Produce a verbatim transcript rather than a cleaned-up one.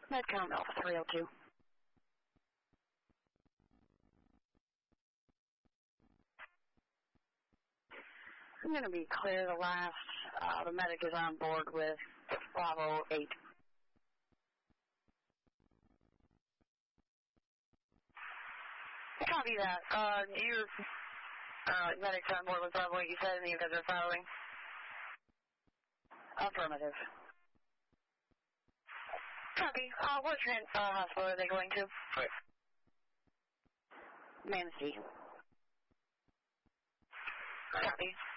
Medcom Alpha three oh two. I'm going to be clear the last. Uh, the medic is on board with Bravo eight. Copy that. Uh, your uh, medic's on board with Bravo eight, you said, and you guys are following? Affirmative. Copy. Uh, what trans uh, hospital are they going to? Right. Manatee. Right. Copy.